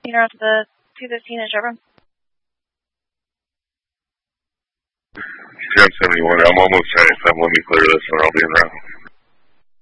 You're out to the 215 at Chevron. 1071, I'm almost safe. Let me clear this and I'll be in route.